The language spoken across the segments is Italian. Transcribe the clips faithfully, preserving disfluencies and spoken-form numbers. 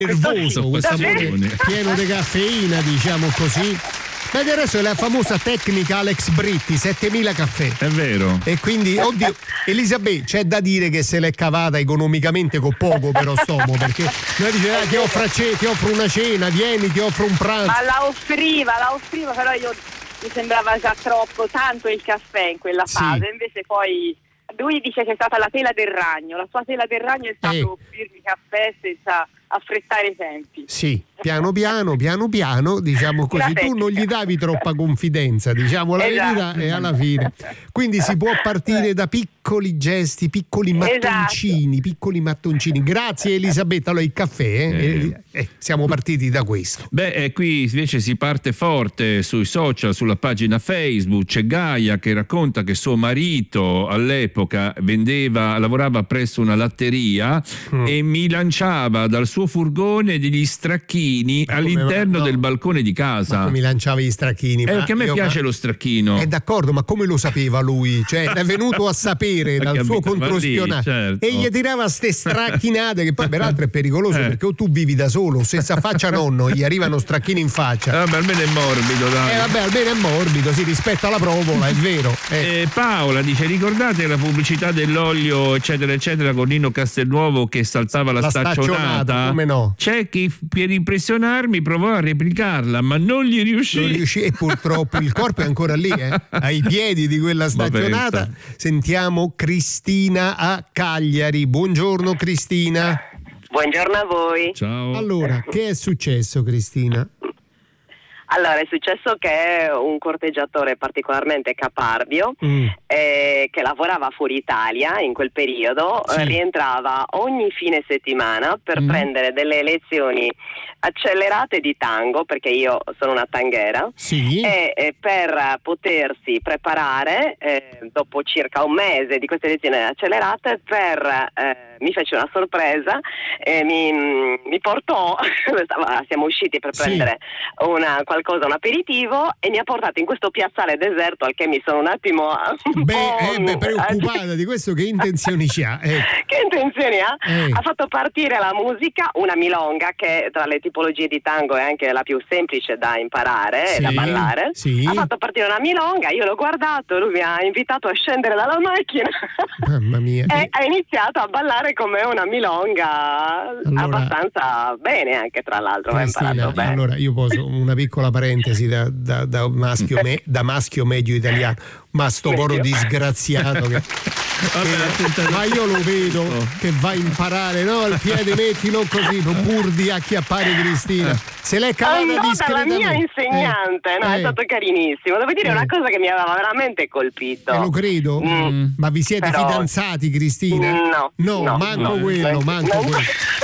nervoso, questo sapore pieno di caffeina, diciamo così. Ma del resto è la famosa tecnica Alex Britti, settemila caffè. È vero. E quindi, oddio, Elisabetta, c'è da dire che se l'è cavata economicamente con poco però stomo, perché noi dice ah, ti offro, ce- ti offro una cena, vieni, ti offro un pranzo. Ma la offriva, la offriva, però io mi sembrava già troppo, tanto il caffè in quella fase, sì. Invece poi lui dice che è stata la tela del ragno, la sua tela del ragno è stato eh. offrirmi caffè senza affrettare i tempi. Sì, piano piano, piano piano, diciamo così, tu non gli davi troppa confidenza, diciamo la esatto. verità, e alla fine. Quindi si può partire da piccoli gesti, piccoli mattoncini, esatto. piccoli mattoncini. Grazie Elisabetta, allora il caffè, eh? Eh. Eh, siamo partiti da questo. Beh, eh, qui invece si parte forte sui social, sulla pagina Facebook. C'è Gaia che racconta che suo marito all'epoca vendeva, lavorava presso una latteria mm. e mi lanciava dal suo furgone degli stracchini ma all'interno no. del balcone di casa. Ma mi lanciava gli stracchini? Eh, perché a me io, piace ma... lo stracchino. È d'accordo, ma come lo sapeva lui? Cioè è venuto a sapere dal capito, suo controspionaggio certo. e gli tirava ste stracchinate che poi peraltro è pericoloso eh. perché o tu vivi da solo, se si affaccia nonno gli arrivano stracchini in faccia. Eh, vabbè, almeno è morbido, dai. Eh vabbè, almeno è morbido, si rispetta la provola, è vero. Eh. Eh, Paola dice: ricordate la pubblicità dell'olio eccetera eccetera con Nino Castelnuovo che saltava la, la staccionata? staccionata come no? C'è chi per impressionarmi provò a replicarla ma non gli riuscì, non riuscì e purtroppo il corpo è ancora lì eh? ai piedi di quella staccionata. Sentiamo Cristina a Cagliari. Buongiorno Cristina. Buongiorno a voi. Ciao. Allora, che è successo Cristina? Allora, è successo che un corteggiatore particolarmente caparbio mm. eh, che lavorava fuori Italia in quel periodo sì. eh, rientrava ogni fine settimana per mm. prendere delle lezioni accelerate di tango, perché io sono una tanghera, sì. e, e per potersi preparare eh, dopo circa un mese di queste lezioni accelerate per eh, mi fece una sorpresa e mi, mi portò siamo usciti per prendere sì. una qualcosa, un aperitivo, e mi ha portato in questo piazzale deserto al che mi sono un attimo un beh, eh, beh, preoccupata di questo. Che intenzioni c'ha? Eh. Che intenzioni ha? Eh. Ha fatto partire la musica, una milonga che tra le tipologie di tango è anche la più semplice da imparare sì, e da ballare. Sì. Ha fatto partire una milonga, io l'ho guardato, lui mi ha invitato a scendere dalla macchina. Mamma mia. E ha iniziato a ballare come una milonga allora, abbastanza bene anche, tra l'altro. Cristina, bene. Allora io posso una piccola parentesi da, da, da, maschio me, da maschio medio italiano, ma sto poro disgraziato che, che, ma io lo vedo oh. che va a imparare, no, il piede mettilo così pur di acchiappare Cristina, se l'è cavata no, discretamente. Dalla mia insegnante, eh, no, eh. è stato carinissimo, devo dire eh. una cosa che mi aveva veramente colpito. Eh, lo credo, mm. ma vi siete Però... fidanzati Cristina? No, no, no manco no, quello, no, manco no. quello.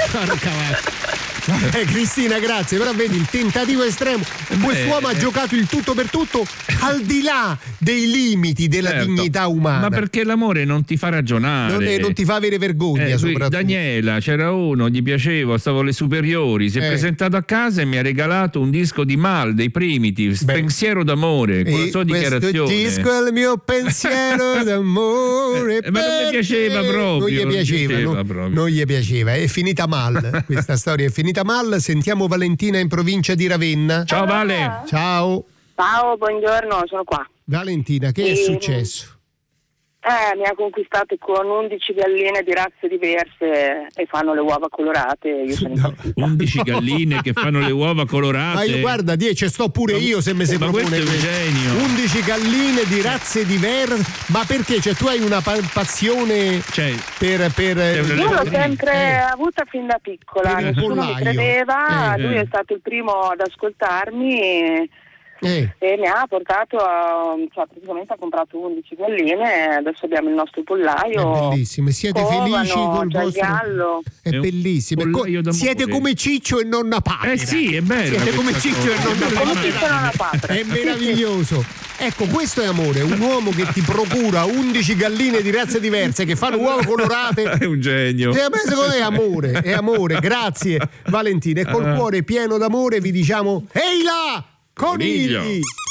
Eh, Cristina, grazie, però vedi il tentativo estremo. Quest'uomo eh, ha giocato il tutto per tutto al di là dei limiti della certo, dignità umana. Ma perché l'amore non ti fa ragionare, non, è, non ti fa avere vergogna, eh, soprattutto. Daniela, c'era uno, gli piaceva, stavo alle superiori, si è eh. presentato a casa e mi ha regalato un disco di Mal, dei Primitives, Beh. Pensiero d'amore, con la sua dichiarazione. Questo disco è il mio pensiero d'amore. Eh, ma non mi piaceva proprio. Non gli non piaceva, piaceva non, proprio. non gli piaceva. È finita mal, questa storia è finita mal. Sentiamo Valentina in provincia di Ravenna. Ciao Vale. Ciao. Ciao, buongiorno, sono qua. Valentina, che e... è successo? Eh, mi ha conquistato con undici galline di razze diverse e fanno le uova colorate. Io sono no. undici galline che fanno le uova colorate. Ma io guarda, dieci sto pure ma, io se mi si propone. Questo è un genio. undici galline di razze diverse. Ma perché? Cioè tu hai una pa- passione cioè, per, per io l'ho sempre eh. avuta fin da piccola. Per Nessuno mi credeva, eh, lui eh. è stato il primo ad ascoltarmi e Eh. e mi ha portato a, cioè praticamente ha comprato undici galline, adesso abbiamo il nostro pollaio. È bellissimo, siete Covano, felici col c'è vostro gallo. È, è bellissimo, Co- siete come Ciccio e nonna Patria. Eh sì, è bello. Siete come Ciccio e nonna Patria. È meraviglioso. Ecco, questo è amore, un uomo che ti procura undici galline di razze diverse che fanno uova colorate. È un genio. Cioè, secondo me è amore, è amore. Grazie Valentina, e col cuore pieno d'amore vi diciamo ehi là! Conigli!